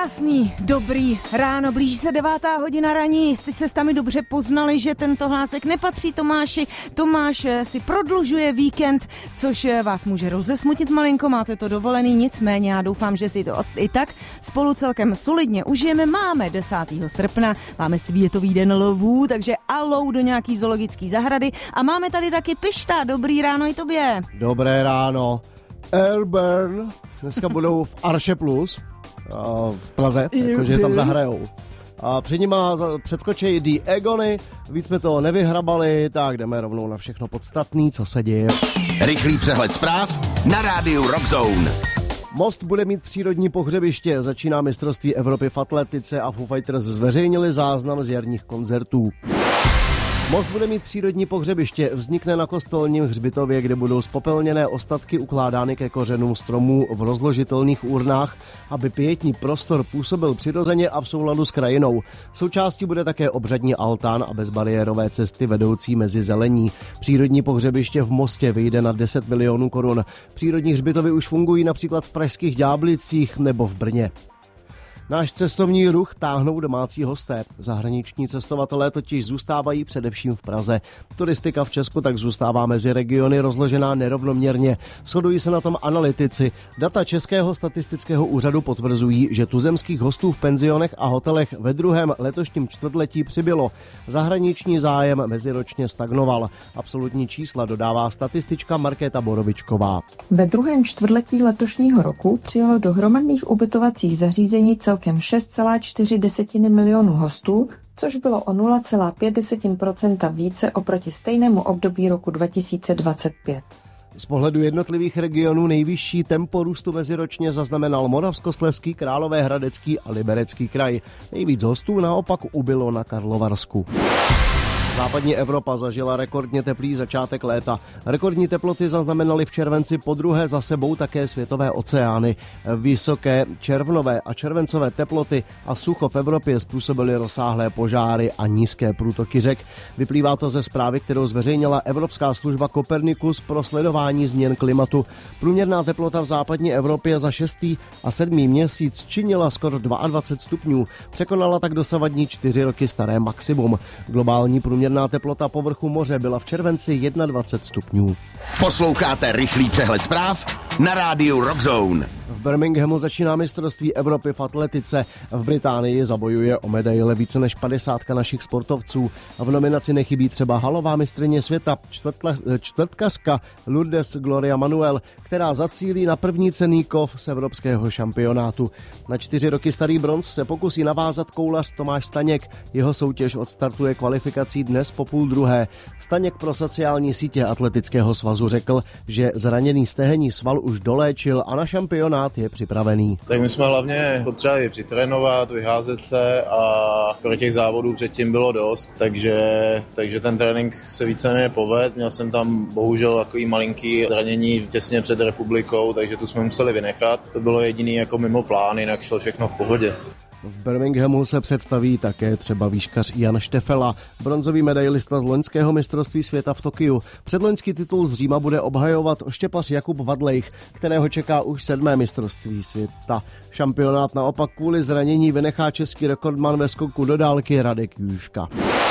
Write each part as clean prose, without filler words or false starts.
Krásný, dobrý ráno, blíží se 9. hodina ranní, jestli se s tami dobře poznali, že tento hlásek nepatří Tomáši. Tomáš si prodlužuje víkend, což vás může rozesmutit malinko, máte to dovolený, nicméně já doufám, že si to i tak spolu celkem solidně užijeme. Máme 10. srpna, máme Světový den lovů, takže alou do nějaký zoologický zahrady a máme tady taky Pišta, dobrý ráno i tobě. Dobré ráno. Airburn dneska budou v Arše Plus v Praze, jakože tam zahrajou. A před nima předskočí The Egony, víc jsme to nevyhrabali, tak jdeme rovnou na všechno podstatný, co se děje. Rychlý přehled zpráv na rádiu Rock Zone. Most bude mít přírodní pohřebiště, začíná mistrovství Evropy v atletice a Foo Fighters zveřejnili záznam z jarních koncertů. Most bude mít přírodní pohřebiště, vznikne na Kostelním hřbitově, kde budou spopelněné ostatky ukládány ke kořenům stromů v rozložitelných urnách, aby pietní prostor působil přirozeně a v souladu s krajinou. Součástí bude také obřadní altán a bezbariérové cesty vedoucí mezi zelení. Přírodní pohřebiště v Mostě vyjde na 10 milionů korun. Přírodní hřbitovy už fungují například v pražských Ďáblicích nebo v Brně. Náš cestovní ruch táhnou domácí hosté. Zahraniční cestovatelé totiž zůstávají především v Praze. Turistika v Česku tak zůstává mezi regiony rozložená nerovnoměrně. Shodují se na tom analytici. Data Českého statistického úřadu potvrzují, že tuzemských hostů v penzionech a hotelech ve druhém letošním čtvrtletí přibylo. Zahraniční zájem meziročně stagnoval. Absolutní čísla dodává statistička Markéta Borovičková. Ve druhém čtvrtletí letošního roku přijelo do hromadných ubytovacích zařízení celkem 6,4 milionu hostů, což bylo o 0,5% více oproti stejnému období roku 2025. Z pohledu jednotlivých regionů nejvyšší tempo růstu meziročně zaznamenal Moravskoslezský, Královéhradecký a Liberecký kraj. Nejvíc hostů naopak ubylo na Karlovarsku. Západní Evropa zažila rekordně teplý začátek léta. Rekordní teploty zaznamenaly v červenci podruhé za sebou také světové oceány. Vysoké červnové a červencové teploty a sucho v Evropě způsobily rozsáhlé požáry a nízké průtoky řek. Vyplývá to ze zprávy, kterou zveřejnila Evropská služba Copernicus pro sledování změn klimatu. Průměrná teplota v západní Evropě za 6. a 7. měsíc činila skoro 22 stupňů. Překonala tak dosavadní 4 roky staré maximum. Globální průměrná teplota povrchu moře byla v červenci 21 stupňů. Posloucháte rychlý přehled zpráv na rádiu Rock Zone. V Birminghamu začíná mistrovství Evropy v atletice. V Británii zabojuje o medaile více než 50 našich sportovců. V nominaci nechybí třeba halová mistryně světa, čtvrtkařka Lourdes Gloria Manuel, která zacílí na první cenný kov z evropského šampionátu. Na 4 roky starý bronz se pokusí navázat koulař Tomáš Staněk. Jeho soutěž odstartuje kvalifikací dnes po 12:30. Staněk pro sociální sítě atletického svazu řekl, že zraněný stehenní sval už doléčil a na šampionát je připravený. Tak my jsme hlavně potřebovali přitrénovat, vyházet se a pro těch závodů předtím bylo dost, takže ten trénink se víceméně povedl. Měl jsem tam bohužel takový malinký zranění těsně před republikou, takže tu jsme museli vynechat. To bylo jediný jako mimo plán, jinak šlo všechno v pohodě. V Birminghamu se představí také třeba výškař Jan Štefela, bronzový medailista z loňského mistrovství světa v Tokiu. Předloňský titul z Říma bude obhajovat oštěpař Jakub Vadlejch, kterého čeká už 7. mistrovství světa. Šampionát naopak kvůli zranění vynechá český rekordman ve skoku do dálky Radek Jůška.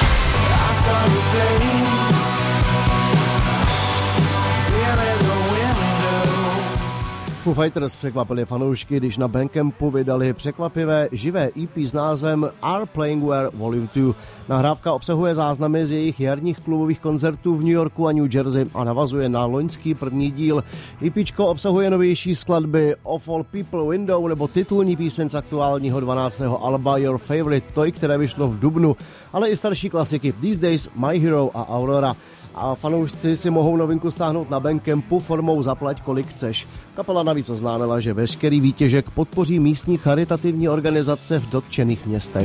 Foo Fighters překvapili fanoušky, když na Bandcampu vydali překvapivé živé EP s názvem Are Playing Where Volume 2. Nahrávka obsahuje záznamy z jejich jarních klubových koncertů v New Yorku a New Jersey a navazuje na loňský první díl. EPčko obsahuje novější skladby Of All People Window nebo titulní píseň z aktuálního 12. alba Your Favorite Toy, které vyšlo v dubnu, ale i starší klasiky These Days, My Hero a Aurora. A fanoušci si mohou novinku stáhnout na Bandcampu formou zaplať kolik chceš. Kapela navíc oznámila, že veškerý výtěžek podpoří místní charitativní organizace v dotčených městech.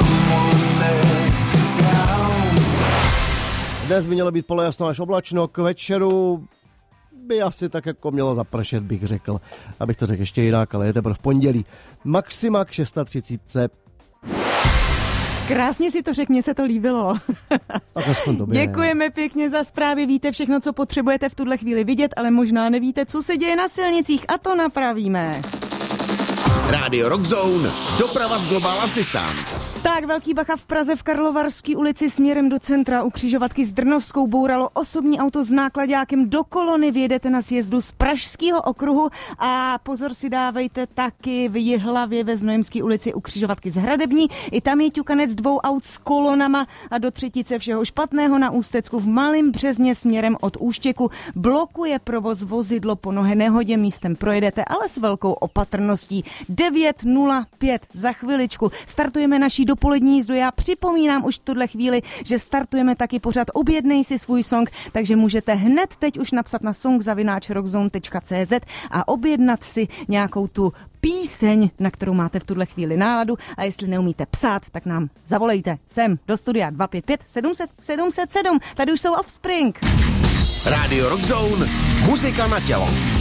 Dnes by mělo být polojasno až oblačno, k večeru by asi tak jako mělo zapršet, bych řekl. Abych to řekl ještě jinak, ale je teprve v pondělí. Maxima k 630. Krásně si to řekl, mně se to líbilo. Děkujeme pěkně za zprávy, víte všechno, co potřebujete v tuhle chvíli vidět, ale možná nevíte, co se děje na silnicích a to napravíme. Rádio Rockzone, doprava z Global Assistance. Tak, velký bacha v Praze v Karlovarské ulici směrem do centra u křižovatky s Drnovskou bouralo osobní auto s náklaďákem do kolony. Vyjedete na sjezdu z Pražského okruhu a pozor si dávejte taky v Jihlavě ve Znojemské ulici u křižovatky s Hradební. I tam je ťukanec 2 aut s kolonama a do třetice všeho špatného na Ústecku v Malém Březně směrem od Úštěku. Blokuje provoz vozidlo po nohe nehodě, místem projedete, ale s velkou opatrností. 9:05 za chviličku startujeme naší dopolední jízdu. Já připomínám už v tuhle chvíli, že startujeme taky pořád Objednej si svůj song, takže můžete hned teď už napsat na song@rockzone.cz a objednat si nějakou tu píseň, na kterou máte v tuhle chvíli náladu, a jestli neumíte psát, tak nám zavolejte sem do studia 255 700 707. Tady už jsou Offspring. Rádio Rockzone, muzika na tělo.